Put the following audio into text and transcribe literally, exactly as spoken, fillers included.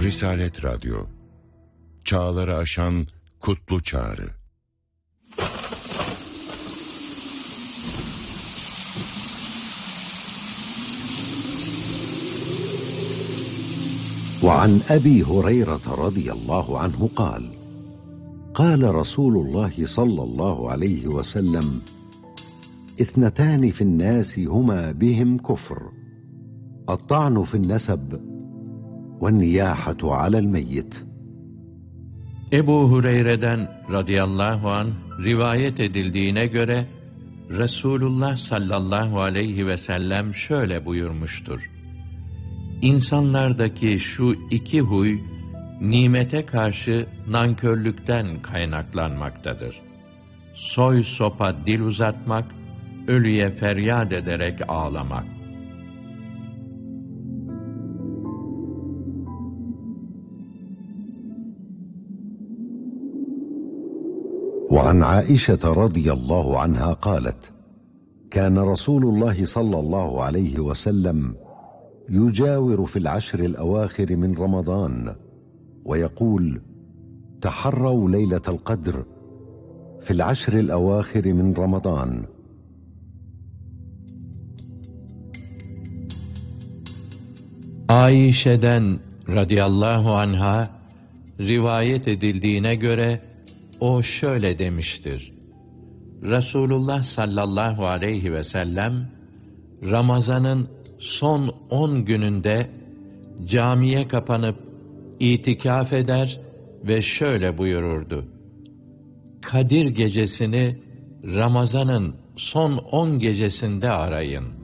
Risalet Radyo, çağları aşan kutlu çağrı. وعن أبي هريرة رضي الله عنه قال قال رسول الله صلى الله عليه وسلم اثنتان في الناس هما بهم كفر الطعن في النسب والنياحة على الميت. Ebu Hureyre'den radıyallahu anh rivayet edildiğine göre Resulullah sallallahu aleyhi ve sellem şöyle buyurmuştur: İnsanlardaki şu iki huy nimete karşı nankörlükten kaynaklanmaktadır. Soy sopa dil uzatmak, ölüye feryat ederek ağlamak. وعن عائشة رضي الله عنها قالت كان رسول الله صلى الله عليه وسلم يجاور في العشر الأواخر من رمضان ويقول تحروا ليلة القدر في العشر الأواخر من رمضان. Ayşe'den radıyallahu anha rivayet edildiğine göre o şöyle demiştir: Resulullah sallallahu aleyhi ve sellem Ramazan'ın son on gününde camiye kapanıp itikaf eder ve şöyle buyururdu: Kadir gecesini Ramazan'ın son on gecesinde arayın.